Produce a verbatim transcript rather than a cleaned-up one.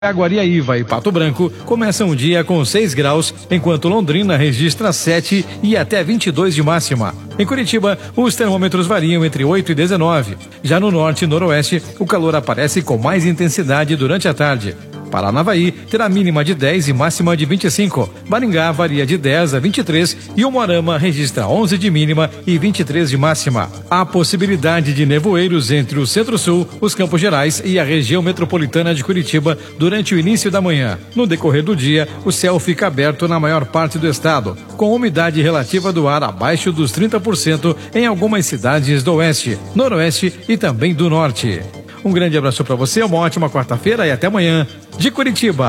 Guariaíva e Pato Branco começam o dia com seis graus, enquanto Londrina registra sete e até vinte e dois de máxima. Em Curitiba, os termômetros variam entre oito e dezenove. Já no norte e noroeste, o calor aparece com mais intensidade durante a tarde. Paranavaí terá mínima de dez e máxima de vinte e cinco. Maringá varia de dez a vinte e três e Umuarama registra onze de mínima e vinte e três de máxima. Há possibilidade de nevoeiros entre o Centro-Sul, os Campos Gerais e a região metropolitana de Curitiba durante o início da manhã. No decorrer do dia, o céu fica aberto na maior parte do estado, com umidade relativa do ar abaixo dos trinta por cento em algumas cidades do oeste, noroeste e também do norte. Um grande abraço para você, uma ótima quarta-feira e até amanhã. De Curitiba,